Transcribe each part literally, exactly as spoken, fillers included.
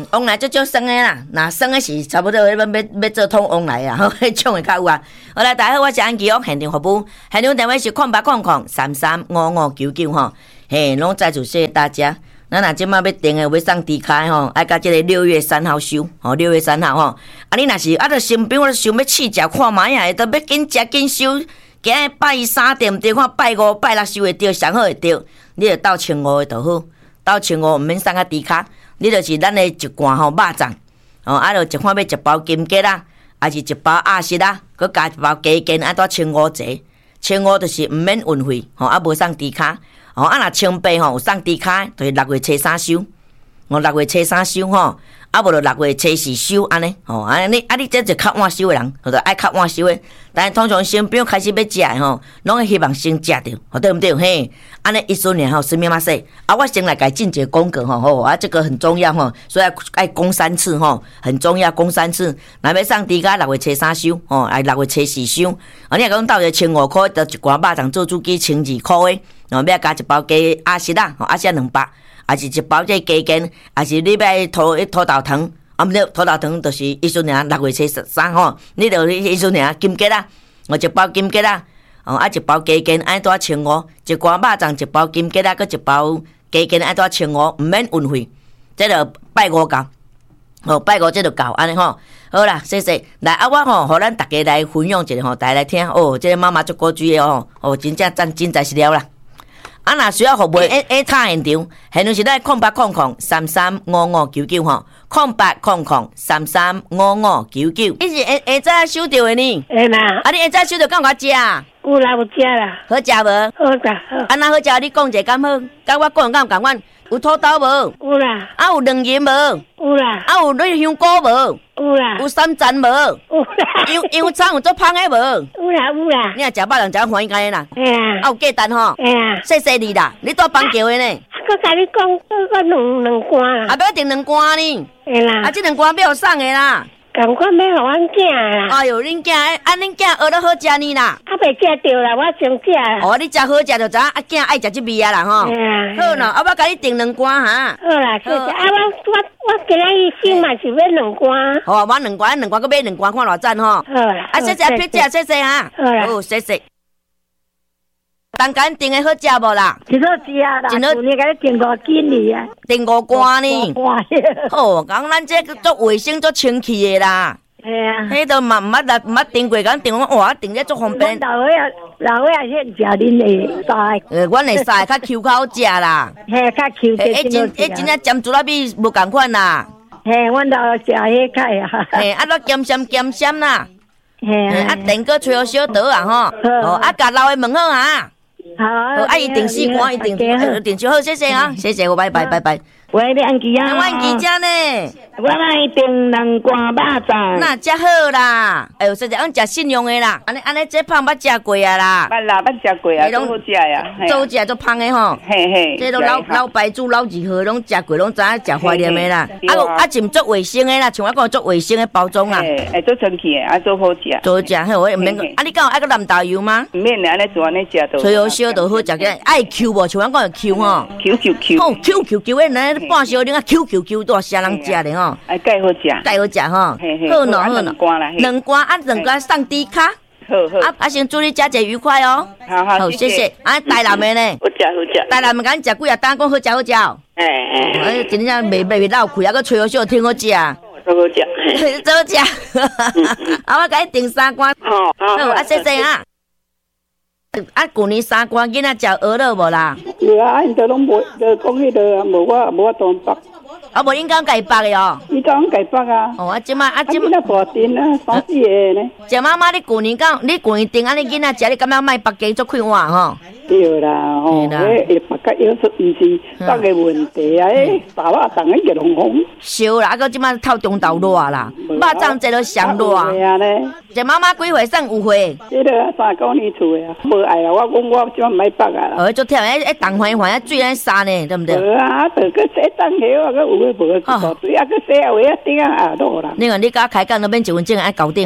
嗯，往来足足酸的啦，那酸的是差不多要要要做通往来啊，迄种的较有啊。好啦，大家好，我是安琪哦，现场服务，现场电话是空八空空三三五五九九吼，嘿，拢再次谢谢大家。咱若即马要订的要送低卡吼，爱甲即个六月三号收吼，六月三号吼。啊，你若是啊，着身边我想要试食看卖啊，都要紧食紧收。今日拜三点对看拜五拜六收会着，上好会着，你着到千五的就好，到千五毋免送较低卡，你就是咱的一罐吼肉粽，哦，啊，着一看要一包金桔啦，还是一包鸭舌啦，佮加一包鸡筋，啊，多千五折，千五就是毋免运费，吼，啊，无送低卡。哦，啊，若清白吼有送低卡，就是六月初三收，哦，六月初三收吼，啊，无就六月初四收安尼，吼，安尼，啊，你这就较晚收的人，或者爱较晚收的，但是通常新兵开始要食的吼，拢会希望先食着，吼，对不对？嘿，安尼意思呢吼，什么嘛说，啊，我先来改进节公告吼，吼，啊，这个很重要吼，所以爱讲三次吼，很重要，讲三次，若要送低卡，六月初三收，吼，哎，六月初四收，啊，你若讲到一千五块，得一罐肉粽做主机千二块的。哦，要加一包鸡鸭舌啦，吼鸭舌两百，还是一包这鸡筋，还是你要土土豆糖，啊，毋对，土豆糖就是意思尔六月初十三吼，你着意思尔金桔啦，哦一包金桔啦，哦啊一包鸡筋爱多千五，一罐肉粽一包金桔啦，佮一包鸡筋爱多千五，毋免运费，这着拜五到，哦拜五这着到安尼吼。好啦，谢谢。来啊，我吼，互咱大家来分享一下吼，大家来听哦。这个妈妈足古锥的哦，哦真正真真材实料啦。啊，若需要服务 A A 卡现场，现场是咧空八空空三三五五九九吼，空八空空三三五五九九。你是下下早收到的呢？ 会啦。 啊，你下早收到敢有食啊？ 有啦，有食啦。 好食无？ 好食好。 啊，那好食，你讲者敢好？甲我讲敢有共款？有土豆无？ 有啦。 啊，有两仁无？ 有啦。 啊，有你香菇无？ 有啦。 有三层无？ 有啦。 羊羊肠有做芳的无？ 有啦有啦。 你若食肉人食欢喜干的啦。 嘿啦。 啊，有价单吼。 嘿啦。 谢谢你啦，你住邦桥的呢？ 我甲你讲，我两两罐啦。 啊，要一定两罐呢。 嘿啦。 啊，这两罐要送的啦。 赶快要互阮囝啦。 哎哟，恁囝，啊，恁囝学得好食呢啦。 啊，袂食着啦，我先食啦。 哦，你食好食就知影，啊，囝爱食这味啊啦吼。 嘿啦。 好喏，啊，我甲你订两罐哈。 好啦，谢谢。啊，我我我今仔日先嘛是要两罐。 好啊，我两罐，两罐搁买两罐，看偌赞吼。 好啦。 啊，谢谢啊，谢谢谢谢哈。 好啦。 哦，谢谢。当间订的好食无啦？ 真好食啊啦！今日甲你订五斤哩啊， 订五罐呢。 五罐。 哦，讲咱这个做卫生做清气的啦。 系啊。 迄都嘛毋捌来毋捌订过，讲订哇订咧足方便。 老伙仔老伙仔先食恁的菜。 呃，阮的菜较 Q 较好食啦。 嘿，较 Q 的。迄真迄真正尖猪肉米无共款啦。 嘿，阮老食迄较啊。 嘿，啊，落咸咸咸咸啦。 嘿啊。 啊，订个吹好小刀啊吼。哦，啊，甲老的问好啊。 好。 啊，一定四罐，一定一定就好，谢谢啊，谢谢，我拜拜拜拜。 喂，你安琪啊？ 我安琪家呢？ 我来订两罐肉粽。 那真好啦！哎呦，实在俺食信用的啦。安尼安尼，这胖捌食过啊啦。 捌啦，捌食过啊，都好食呀。 做食做胖的吼。 嘿嘿。 这都老老白煮老二号，拢食过，拢知影食怀念的啦。啊有啊，真做卫生的啦，像我讲做卫生的包装啊。 哎，做清气的，啊做好食。 做食嘿，我毋免讲。啊，你敢有爱个蓝豆油吗？ 毋免安尼做安尼食都。 吹好烧就好食个，爱 Q 无？像我讲 Q 吼。 Q Q Q。 哦 Q Q Q 的，那半烧恁啊 Q Q Q 多啥人食的吼？ 哎，介好食。 介好食吼。好喏好喏。两罐啦。两罐啊，两罐送低卡。 好好。啊啊，先祝你食者愉快哦。 好好， 谢谢。啊，台南的呢？ 好食好食。 台南的敢食几啊？单讲好食好食。 哎哎。 哎，真正袂袂闹开，啊个吹好烧挺好食。 好好食。 真好食。啊，我甲你订三罐。 好好。 啊，谢谢啊。啊，旧年三罐囡仔食鹅肉无啦？ 有啊，因都拢无，就讲迄个无我无我当北。 啊，无应该改北的哦。 伊当改北啊。 哦，啊，即摆啊，即摆。 啊，大丁啊，三四个呢。 食妈妈，你旧年讲，你旧年订安尼囡仔食，你感觉卖北鸡足快活吼？ 对啦，吼，诶，北鸡要说毋是北个问题啊，诶，大肉当然热红红。 烧啦，啊个即摆透中昼热啦，肉粽这都上热。 对啊咧。 食妈妈几岁算有岁？ 这个三九年厝的啊，无爱啊，我讲我即摆买北啊啦。 哦，足忝，诶诶，冻环环啊，水安沙呢，对毋对？ 无啊，着个洗冻起啊，个有诶无？哦，水啊，个洗啊，话啊顶啊下落啦。 你看你甲开讲，那边一分钟爱搞定啊！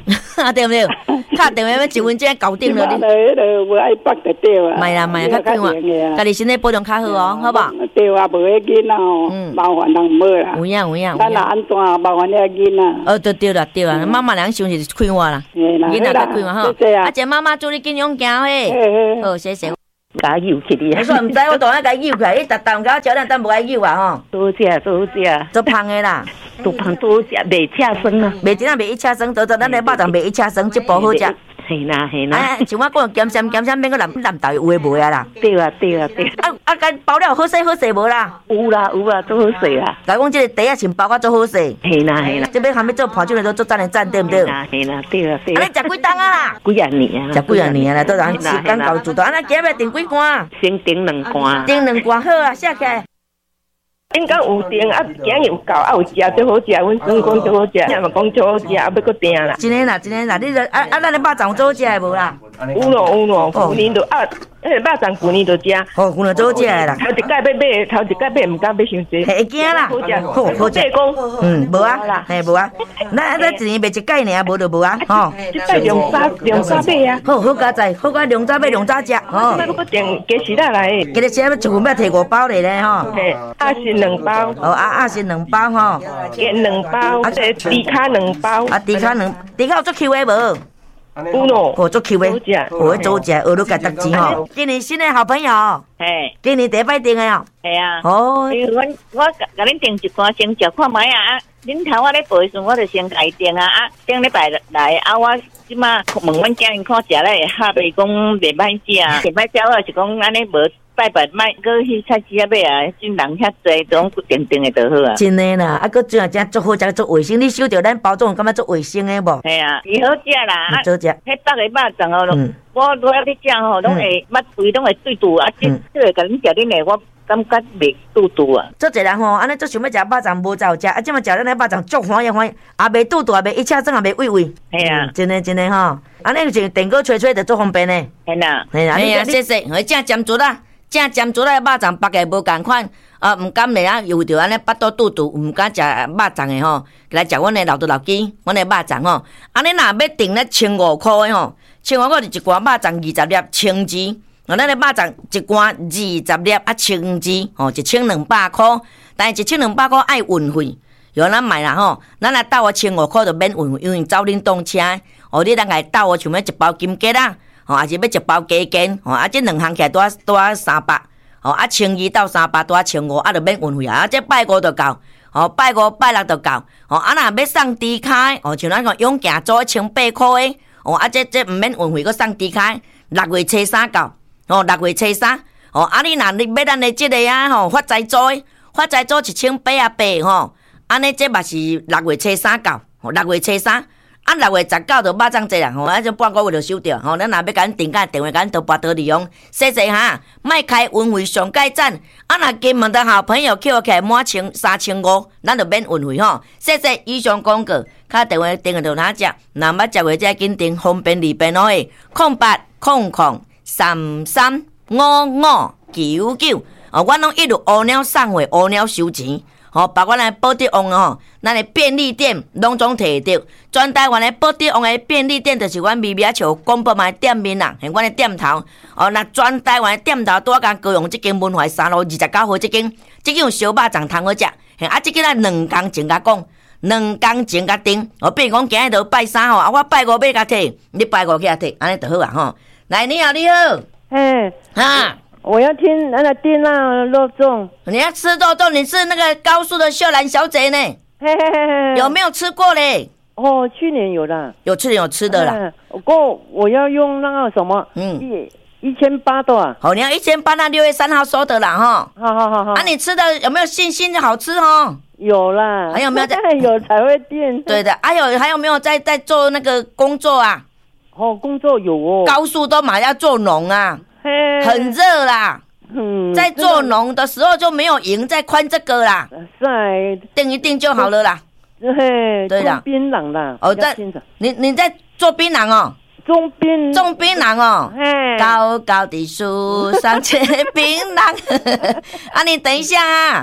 对不对？打电话要一分钟搞定了。 你迄个无爱绑就对啊。 卖啦卖啦，较紧啊，家己身体保重较好哦，好吧？ 对啊，无迄囡仔哦，麻烦人无啦。 有影有影。 咱若安怎麻烦遐囡仔？ 哦，对对啦对啦，妈妈人想是快活啦，囡仔较快活吼。啊，姐妈妈祝你健康行嘿。好，谢谢。 甲扭起你。 我说唔知，我当然甲扭起来，你逐当甲我照两等无爱扭啊吼。 多食多食， 做胖的啦。 多胖多食，袂吃酸啊。 袂真啊，袂一车酸，多做咱的肉粽袂一车酸，这包好食。 系啦系啦。 哎，像我讲咸咸咸咸，免个南南豆有诶无啊啦。 对啊对啊对。 啊啊，甲包了好势好势无啦？ 有啦有啦，做好势啦。 甲讲这个茶啊，先包甲做好势。 系啦系啦。 这边还没做盘酒的都做赞的赞，对不对？ 系啦系啦对啊对。 啊，你食几档啊啦？ 几啊年啊？ 食几啊年啊啦，都人时间够主动。啊，咱今日订几罐？ 先订两罐。 订两罐好啊，写起来。 应该有订啊，今日有够啊，有食最好食，阮孙讲最好食，也嘛讲最好食，啊要搁订啦。 真诶啦，真诶啦，你著啊啊，咱的肉粽做好食诶无啦？ 有咯有咯，旧年就啊，迄个肉粽旧年就食。 哦，旧年做好食诶啦。 头一届要买，头一届买毋敢买伤济。 会惊啦， 好食， 好好食。嗯，无啊，嘿无啊，咱咱一年卖一届尔，无就无啊，吼。 即摆量早量早买啊。 好好加在，好加量早买量早食，吼。 要搁订加时仔来。 今日时要一份要摕五包嚟咧，吼。 嘿，啊是两包。 哦啊啊是两包吼。 加两包，啊这猪卡两包。 啊猪卡两，猪卡有做 Q 的无？ 有咯， 哦做 Q 的，哦做食，学你家得钱吼。今年新的好朋友， 嘿， 今年第一摆订的哦。 系啊。 哦。 因为阮我甲恁订一罐先食看卖啊，啊，恁头我咧报时阵，我就先家订啊，啊，顶礼拜来啊，我即马问阮家人看食咧，哈袂讲袂歹食啊，袂歹食我是讲安尼无。拜拜，卖搁去菜市仔买啊！真人遐济，总定定的就好啊。 真诶啦，啊，搁怎啊真做好食做卫生，你收着咱包装感觉做卫生诶无？ 系啊，伊好食啦。 好食。 迄北个肉粽哦，我拄仔咧食吼，拢会捌肥，拢会对肚啊。即即个甲恁食恁诶，我感觉袂肚肚啊。 做一人吼，安尼做想要食肉粽无才有食，啊，即马食咱诶肉粽足欢喜欢喜，也袂肚肚，也袂一车装，也袂胃胃。 系啊， 真诶真诶吼，安尼就电锅吹吹就足方便诶。 系啦， 系啦，哎呀，谢谢，我正尖做啦。正尖做来肉粽，别个无共款，啊，毋敢嚟啊，有着安尼巴肚肚肚，毋敢食肉粽诶吼，来食阮诶老豆老鸡，阮诶肉粽吼，安尼若要订咧千五箍诶吼，千五箍是一罐肉粽二十粒，千支，哦，咱诶肉粽一罐二十粒啊，千支，吼，一千两百箍，但是一千两百箍爱运费，有咱买啦吼，咱来斗我千五箍就免运费，因为走恁动车，哦，你咱来斗我想要一包金桔啦。吼，还是要一包鸡筋，吼，啊，这两项起来拄啊拄啊三百，吼，啊，千二到三百拄啊千五，啊，就免运费啊，啊，这拜五就够，吼，拜五拜六就够，吼，啊，若要送猪卡，吼，像咱讲永健做一千八箍诶，吼，啊，这这毋免运费，佮送猪卡，六月初三到，吼，六月初三，吼，啊，你若你买咱的这个啊，吼，发财做诶，发财做一千八啊八，吼，安尼这嘛是六月初三到，吼，六月初三。啊，六月十九就肉粽节啦，吼，啊，就半个月就收着，吼，咱若要甲咱订购电话，甲咱多拨多利用，谢谢哈，莫开运费上盖赞，啊，若金门的好朋友扣起来满千三千五，咱就免运费吼，谢谢以上广告，卡电话订就哪只，若捌食过再紧订，方便利便哦诶，空八空空三三五五九九，哦，阮拢一路乌鸟送货，乌鸟收钱。吼，包括咱宝德王吼，咱的便利店拢总摕着。全台湾的宝德王的便利店，就是阮咪咪笑广播嘛店面啦，系阮的店头。哦，那全台湾的店头拄啊甲高雄即间文怀三路二十九号即间，即间有小肉粽通好食。嘿，啊，即间咱两工前甲讲，两工前甲订。哦，比如讲今日就拜三吼，啊，我拜五要甲摕，你拜五去甲摕，安尼就好啊吼。来，你好，你好。 嘿， 哈。 我要听那个丁那肉粽， 你要吃肉粽，你是那个高速的秀兰小姐呢？ 嘿嘿嘿， 有没有吃过嘞？ 哦，去年有的， 有去年有吃的啦。 嗯、不过我要用那个什么，嗯，一一千八多啊。 好，你要一千八，那六月三号收的啦哈。 好好好好。 啊，你吃的有没有信心好吃哈？ 有啦。 还有没有在？ 有才会订。 对的，还有还有没有在在做那个工作啊？ 哦，工作有哦。 高速都马要做农啊，很热啦。嗯，在做农的时候就没有赢，在宽这个啦， 在定一定就好了啦。 对， 对啦， 槟榔啦。 哦，在你你在做槟榔哦， 种槟种槟榔哦，高高的树上结槟榔。啊，你等一下啊，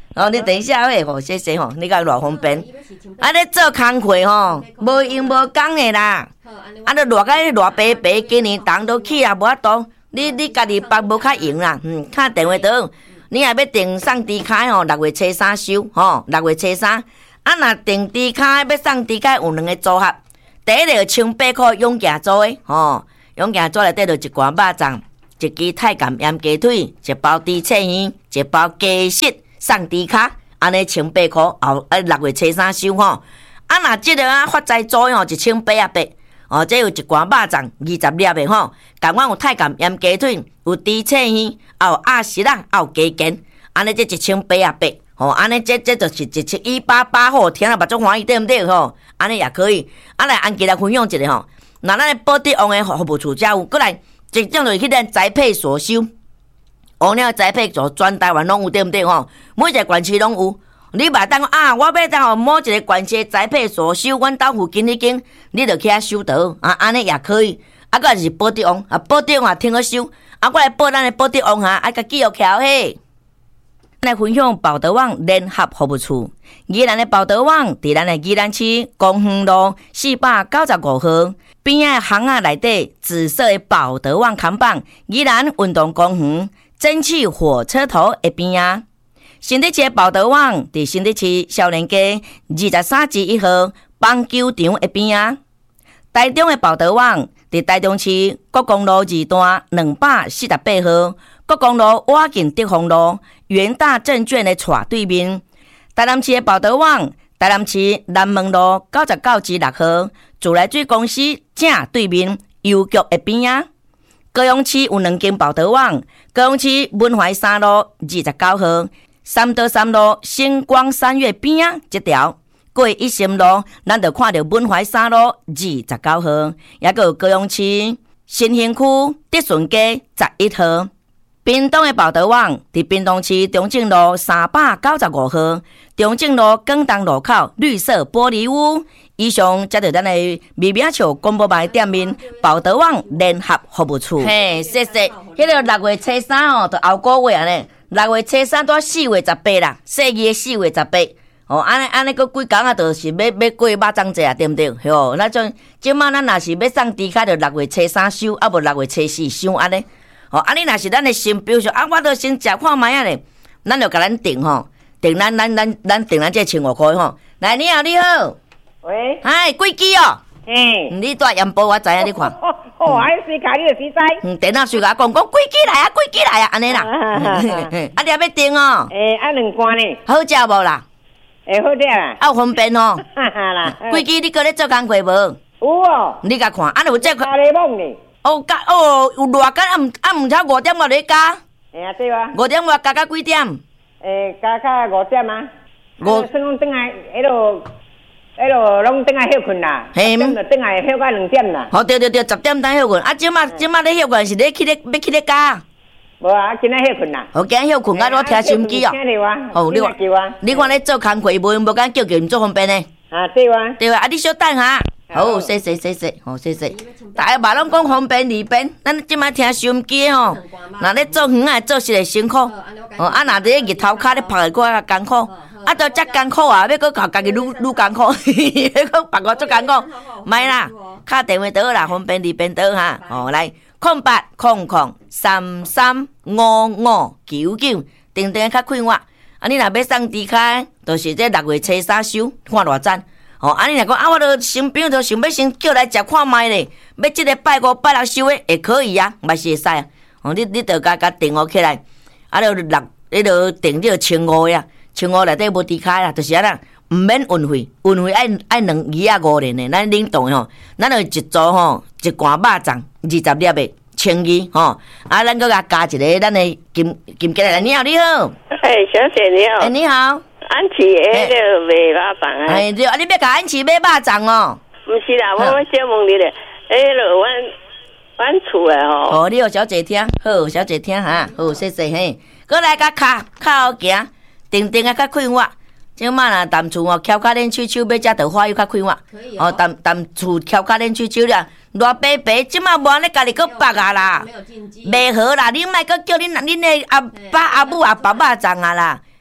哦，你等一下喂，吼，谢谢吼，你讲偌方便。啊，你做工课吼，无用无讲的啦。啊，你偌个偌白白，今年冬都起啊，无法度。你你家己绑无较用啦，嗯，敲电话倒。你若要订送猪卡吼，六月初三收吼，六月初三。啊，若订猪卡要送猪卡有两个组合，第一个千八块永健做的吼，永健做内底就一罐肉粽，一支太监腌鸡腿，一包猪翅鱼，一包鸡翅送猪卡，安尼千八块，后啊六月初三收吼。啊，若即个啊发财做吼，一千八啊八。哦，这有一罐肉粽，二十粒的吼。共阮有太监腌鸡腿，有猪翅鱼，也有鸭舌啦，也有鸡肩，安尼这一千八啊八。吼，安尼这这就是一七一八八吼，听了目睭欢喜，对毋对吼？安尼也可以。啊来，安吉来分享一下吼。那咱的保德王的服务处才有，过来一种就是去咱宅配所收，王了宅配所全台湾拢有，对毋对吼？每一个县市拢有。你嘛当啊，我要当某一个县市宅配所收，阮兜附近迄间，你就去遐收到啊，安尼也可以。啊，个就是保德王，啊，保德王听好收，啊，我来报咱的保德王哈，啊，甲记录起嘿。来分享保德网联合服务处，宜兰的保德网伫咱的宜兰市公园路四百九十五号边仔巷仔内底紫色的保德网看板，宜兰运动公园蒸汽火车头的边仔。新德市的保德网伫新德市少年街二十三至一号棒球场的边仔。台中的保德网伫台中市国公路二段两百四十八号，国公路瓦近德丰路元大证券的斜对面。台南市的保德网，台南市南门路九十九至六号自来水公司正对面邮局的边仔。高雄市有两间保德网，高雄市文怀三路二十九号。三德三路星光三月边仔这条，过一心路，咱就看到文怀三路二十九号，也个有高雄市新兴区德顺街十一号。屏东的保德网伫屏东市中正路三百九十五号，中正路广东路口绿色玻璃屋。以上则是咱的微名笑广播牌店面保德网联合服务处。嘿，谢谢。迄个六月初三哦，就后个月安尼。六月初三到四月十八啦，四月四月十八，哦，安尼安尼，佫几工啊，就是要要过肉粽节啊，对毋对？吼，那种即马咱若是要送猪卡，就六月初三收，啊无六月初四收安尼。哦，安尼若是咱的新标准，啊，我都先食看卖啊咧，咱就甲咱定吼，定咱咱咱咱定咱这千五块吼。来，你好，你好， 喂， 嗨，贵基哦， 嘿， 你带盐包我知影，你看。 哦，还是卡你就实在。 嗯，电脑随甲讲讲，贵基来啊，贵基来啊，安尼啦。啊，你也要订哦。 诶，啊两罐呢？ 好食无啦？ 诶，好食啦。 啊，有方便哦。 哈哈啦。 贵基你搁咧做工课无？ 有哦。 你甲看，啊，有这个。 加咧梦呢？ 哦，加哦，有偌间啊？毋啊，毋超五点外咧加。 哎呀，对啊。 五点外加到几点？ 诶，加到五点啊。 五。 算讲等下，迄落。迄落拢等下休困啦， 嘿， 就等下休到两点啦。 好，对对对，十点等休困。啊，即马即马咧休困是咧去咧要去咧加。 无啊，今仔休困啦。 好，今仔休困，啊，我听收音机哦。 听着啊。 好，你看，你看咧做工课无用，无敢叫叫，毋做方便呢。 啊，对啊。 对啊，啊，你小等下。好，谢谢谢谢，好谢谢。大家嘛拢讲方便利便，咱即马听收音机吼，若咧做园啊，做实个辛苦。哦，啊，若伫日头骹咧晒个较艰苦。啊，都遮艰苦啊，要搁靠家己愈愈艰苦，要搁别个做艰苦，莫啦，敲电话倒啦，方便利便倒哈。哦，来，空八空空三三五五九九，定定较快活。啊，你若要送猪卡，就是这六月初三收，看偌赞。哦，啊，你若讲啊，我都新朋友都想要先叫来食看卖咧，要即个拜五拜六收诶，也可以啊，嘛是会使啊。哦，你你着甲甲订好起来，啊，就六，你着订这千五呀。千五内底无猪卡啦，就是安那，毋免运费，运费爱爱两二啊五年的，咱冷冻吼，咱就一组吼，一罐肉粽二十粒的，千二吼，啊，咱搁甲加一个咱的金金鸡来，你好，你好， 哎，小姐你好， 哎，你好， 安琪迄个卖肉粽啊， 哎对，啊，你要甲安琪买肉粽哦， 毋是啦，我我小问你咧，迄个阮阮厝诶吼， 哦，你好，小姐听，好，小姐听哈，好，谢谢嘿，搁来甲卡卡好行。定定啊，较快活。即马若淡厝哦，翘脚练手手，要食桃花又较快活。哦，淡淡厝翘脚练手手啦，偌白白，即马无安尼家己搁绑啊啦，袂好啦。你莫搁叫恁恁的阿爸阿母阿爸肉粽啊啦，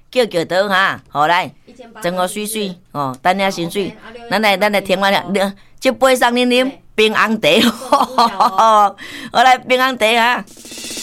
叫叫倒哈，好来，装好水水哦，等下先水，咱来咱来听完了，这杯送恁啉冰红茶，好来冰红茶哈。